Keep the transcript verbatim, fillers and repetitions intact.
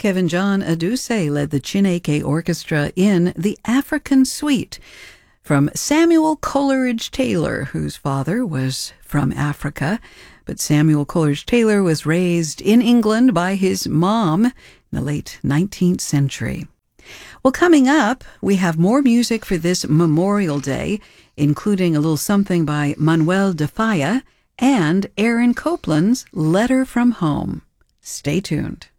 Kevin John Aduse led the Chineke Orchestra in The African Suite from Samuel Coleridge Taylor, whose father was from Africa. But Samuel Coleridge Taylor was raised in England by his mom in the late nineteenth century. Well, coming up, we have more music for this Memorial Day, including a little something by Manuel de Falla and Aaron Copland's Letter from Home. Stay tuned.